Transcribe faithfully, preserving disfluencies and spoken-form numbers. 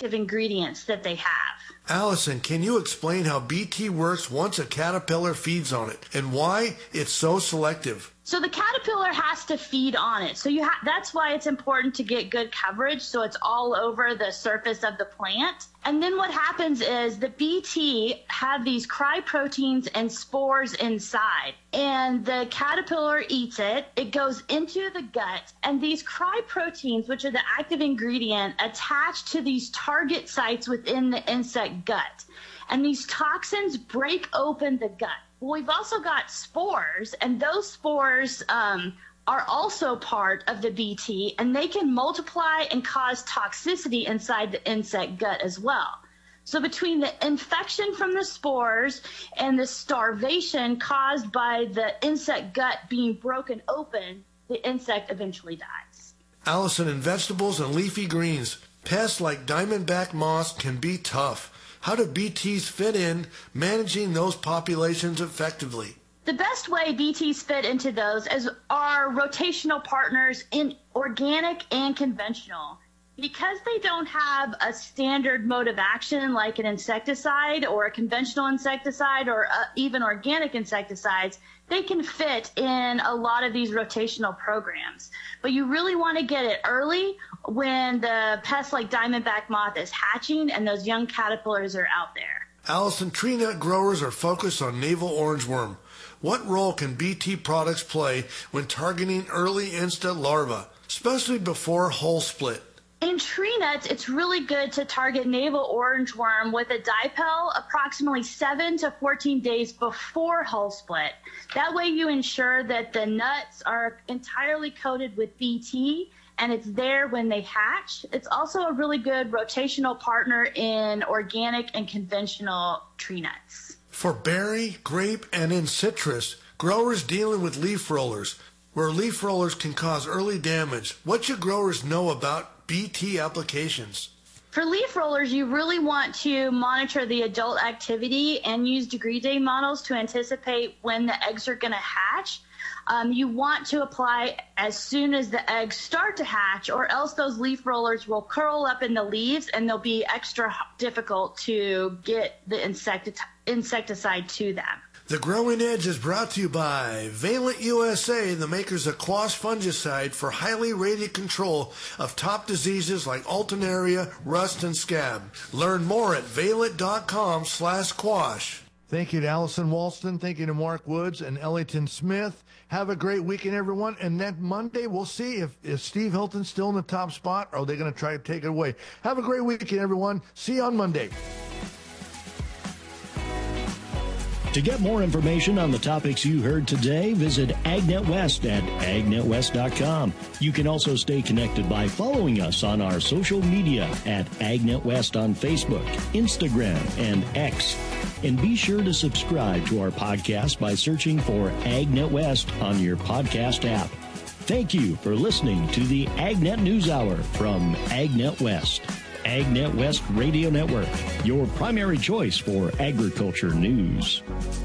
active ingredients that they have. Allison, can you explain how B T works once a caterpillar feeds on it and why it's so selective? So the caterpillar has to feed on it. So you ha- that's why it's important to get good coverage so it's all over the surface of the plant. And then what happens is the B T have these cryoproteins and spores inside. And the caterpillar eats it. It goes into the gut. And these cryoproteins, which are the active ingredient, attach to these target sites within the insect gut. And these toxins break open the gut. We've also got spores, and those spores um, are also part of the B T, and they can multiply and cause toxicity inside the insect gut as well. So between the infection from the spores and the starvation caused by the insect gut being broken open, the insect eventually dies. Allison, in vegetables and leafy greens, pests like diamondback moth can be tough. How do B Ts fit in managing those populations effectively? The best way B Ts fit into those is our rotational partners in organic and conventional. Because they don't have a standard mode of action like an insecticide or a conventional insecticide or uh, even organic insecticides, they can fit in a lot of these rotational programs. But you really want to get it early when the pest like diamondback moth is hatching and those young caterpillars are out there. Allison, tree nut growers are focused on navel orangeworm. What role can B T products play when targeting early insect larvae, especially before hull split? In tree nuts, it's really good to target navel orangeworm with a dipel approximately seven to fourteen days before hull split. That way you ensure that the nuts are entirely coated with B T and it's there when they hatch. It's also a really good rotational partner in organic and conventional tree nuts. For berry, grape, and in citrus, growers dealing with leaf rollers, where leaf rollers can cause early damage, what should growers know about B T applications? For leaf rollers, you really want to monitor the adult activity and use degree day models to anticipate when the eggs are going to hatch. Um, you want to apply as soon as the eggs start to hatch, or else those leaf rollers will curl up in the leaves and they'll be extra difficult to get the insecti- insecticide to them. The Growing Edge is brought to you by Valent U S A, the makers of Quash fungicide for highly rated control of top diseases like Alternaria, rust, and scab. Learn more at valent.com slash quash. Thank you to Allison Walston. Thank you to Mark Woods and Ellington Smith. Have a great weekend, everyone. And then Monday, we'll see if, if Steve Hilton's still in the top spot or are they going to try to take it away. Have a great weekend, everyone. See you on Monday. To get more information on the topics you heard today, visit AgNet West at ag net west dot com. You can also stay connected by following us on our social media at AgNet West on Facebook, Instagram, and X. And be sure to subscribe to our podcast by searching for AgNet West on your podcast app. Thank you for listening to the AgNet News Hour from AgNet West. AgNet West Radio Network, your primary choice for agriculture news.